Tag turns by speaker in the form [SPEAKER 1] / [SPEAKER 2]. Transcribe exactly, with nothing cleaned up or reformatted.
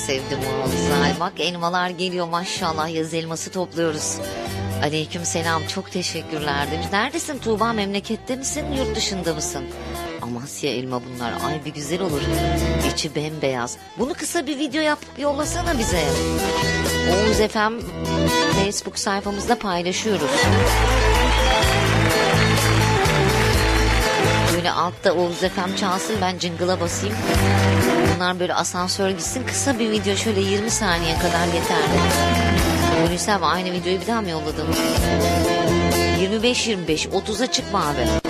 [SPEAKER 1] sevdim o güzel. Bak elmalar geliyor maşallah, yaz elması topluyoruz. Aleyküm selam, çok teşekkürler demiş. Neredesin Tuğba, memlekette misin yurt dışında mısın? Amasya elma bunlar, ay bir güzel olur. İçi bembeyaz. Bunu kısa bir video yapıp yollasana bize. Oğuz F M Facebook sayfamızda paylaşıyoruz. Böyle altta Oğuz F M çalsın, ben jingle'a basayım. Bunlar böyle asansör gitsin, kısa bir video şöyle yirmi saniye kadar yeterli. Gönülsel aynı videoyu bir daha mı yolladın? yirmi beş yirmi beş otuza çıkma abi.